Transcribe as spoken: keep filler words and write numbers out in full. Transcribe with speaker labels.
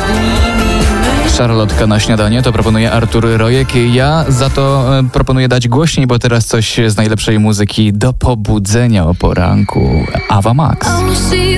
Speaker 1: Szarlotka na śniadanie, to proponuje Artur Rojek. Ja za to e, proponuję dać głośniej, bo teraz coś z najlepszej muzyki do pobudzenia o poranku. Ava Max.